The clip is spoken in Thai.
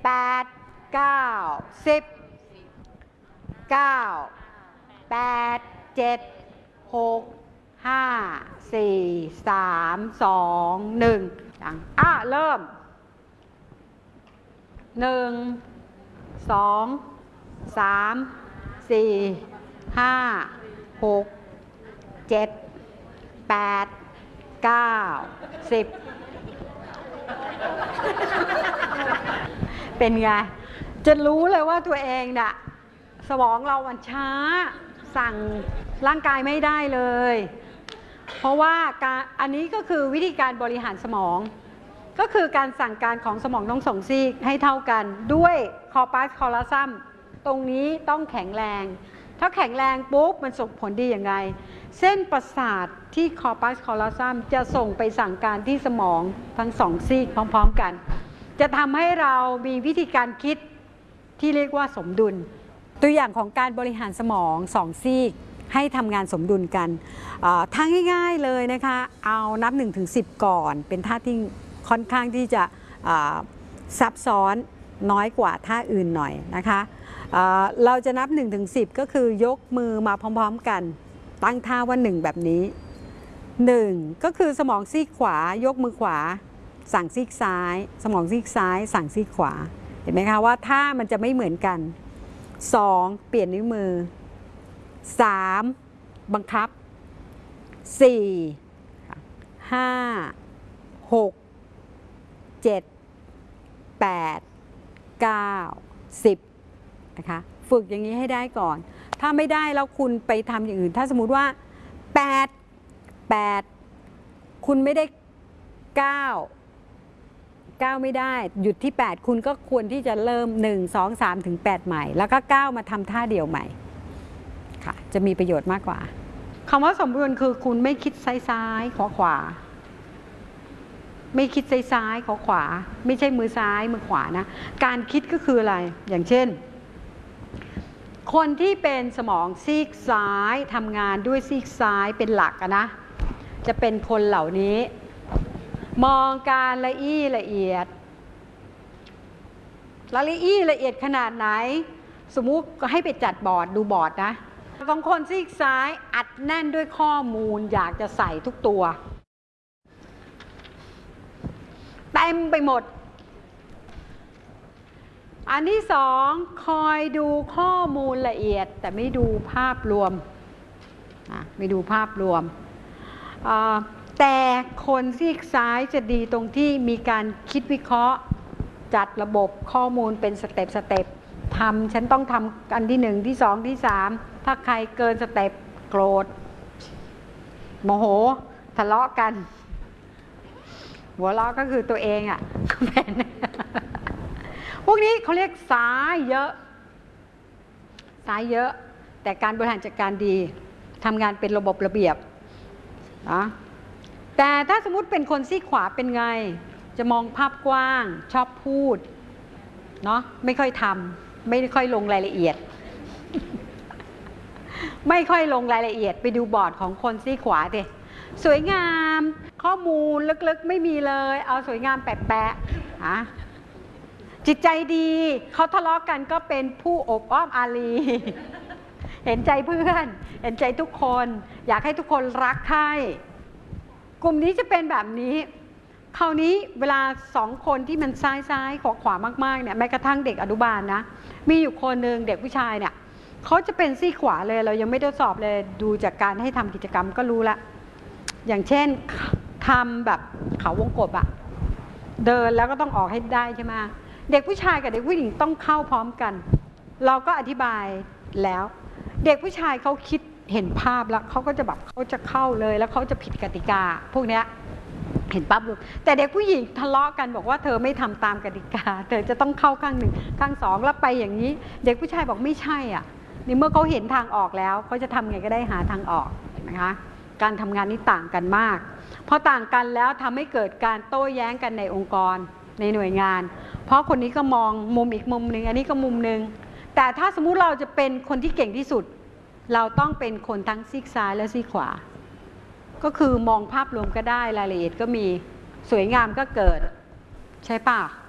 8 9 10 9 8 7 6 5 4 3 2 1เริ่ม1 2 3 4 5 6 7 8 9 10เป็นไงจะรู้เลยว่าตัวเองน่ะสมองเรามันช้าสั่งร่างกายไม่ได้เลยเพราะว่าอันนี้ก็คือวิธีการบริหารสมองก็คือการสั่งการของสมองทั้งสองซีกให้เท่ากันด้วยคอร์ปัสคอลลัซัมตรงนี้ต้องแข็งแรงถ้าแข็งแรงปุ๊บมันส่งผลดีอย่างไรเส้นประสาทที่คอร์ปัสคอลลัซัมจะส่งไปสั่งการที่สมองทั้งสองซีกพร้อมๆกันจะทำให้เรามีวิธีการคิดที่เรียกว่าสมดุลตัวอย่างของการบริหารสมองสองซีกให้ทำงานสมดุลกันท่าง่ายๆเลยนะคะเอานับ 1-10 ก่อนเป็นท่าที่ค่อนข้างที่จะซับซ้อนน้อยกว่าท่าอื่นหน่อยนะคะเราจะนับ 1-10 ก็คือยกมือมาพร้อมๆกันตั้งท่าว่า1แบบนี้1ก็คือสมองซีกขวายกมือขวาสั่งซีกซ้ายสมองซีกซ้ายสั่งซีกขวาเห็นไหมคะว่าท่ามันจะไม่เหมือนกัน2เปลี่ยนนิ้วมือ3บังคับ4 5 6 7 8 9 10นะคะฝึกอย่างนี้ให้ได้ก่อนถ้าไม่ได้แล้วคุณไปทำอย่างอื่นถ้าสมมุติว่า8คุณไม่ได้9ไม่ได้หยุดที่8คุณก็ควรที่จะเริ่ม1 2 3ถึง8ใหม่แล้วก็9มาทำท่าเดียวใหม่ค่ะจะมีประโยชน์มากกว่าคำว่าสมดุลคือคุณไม่คิดซ้ายขวาไม่คิดซ้ายขวาไม่ใช่มือซ้ายมือขวานะการคิดก็คืออะไรอย่างเช่นคนที่เป็นสมองซีกซ้ายทำงานด้วยซีกซ้ายเป็นหลักนะจะเป็นคนเหล่านี้มองการละเอียดขนาดไหนสมมุติให้ไปจัดบอร์ดดูบอร์ดนะบางคนซีกซ้ายอัดแน่นด้วยข้อมูลอยากจะใส่ทุกตัวเต็มไปหมดอันที่2คอยดูข้อมูลละเอียดแต่ไม่ดูภาพรวมไม่ดูภาพรวมแต่คนซีกซ้ายจะดีตรงที่มีการคิดวิเคราะห์จัดระบบข้อมูลเป็นสเต็ปฉันต้องทำอันที่1ที่2ที่3ถ้าใครเกินสเต็ปโกรธโมโหทะเลาะกันหัวเราะก็คือตัวเองเป็นพวกนี้เขาเรียกซ้ายเยอะแต่การบริหารจัดการดีทำงานเป็นระบบระเบียบนะแต่ถ้าสมมุติเป็นคนซีกขวาเป็นไงจะมองภาพกว้างชอบพูดเนาะไม่ค่อยทำไม่ค่อยลงรายละเอียด ไม่ค่อยลงรายละเอียดไปดูบอร์ดของคนซีกขวาดิสวยงามข้อมูลลึกๆไม่มีเลยเอาสวยงามแปะจิตใจดีเขาทะเลาะกันก็เป็นผู้อบอ้อมอารีเห็นใจเพื่อนเห็นใจทุกคนอยากให้ทุกคนรักใคร่กลุ่มนี้จะเป็นแบบนี้คราวนี้เวลา2คนที่มันซ้ายขวามากๆเนี่ยแม้กระทั่งเด็กอนุบาลนะมีอยู่คนหนึ่งเด็กผู้ชายเนี่ยเขาจะเป็นซีกขวาเลยเรายังไม่ทดสอบเลยดูจากการให้ทำกิจกรรมก็รู้ละอย่างเช่นทำแบบเขาวงกบเดินแล้วก็ต้องออกให้ได้ใช่ไหมเด็กผู้ชายกับเด็กผู้หญิงต้องเข้าพร้อมกันเราก็อธิบายแล้วเด็กผู้ชายเขาคิดเห็นภาพแล้วเขาก็จะแบบเขาจะเข้าเลยแล้วเขาจะผิดกติกาพวกเนี้ยเห็นปั๊บแต่เด็กผู้หญิงทะเลาะกันบอกว่าเธอไม่ทำตามกติกาเธอจะต้องเข้าข้าง1ข้าง2แล้วไปอย่างนี้เด็กผู้ชายบอกไม่ใช่นี่เมื่อเขาเห็นทางออกแล้วเขาจะทำไงก็ได้หาทางออกนะคะการทำงานนี้ต่างกันมากพอต่างกันแล้วทำให้เกิดการโต้แย้งกันในองค์กรในหน่วยงานเพราะคนนี้ก็มองมุมอีกมุมหนึ่งอันนี้ก็มุมหนึ่งแต่ถ้าสมมุติเราจะเป็นคนที่เก่งที่สุดเราต้องเป็นคนทั้งซีกซ้ายและซีกขวาก็คือมองภาพรวมก็ได้รายละเอียดก็มีสวยงามก็เกิดใช่ป่ะ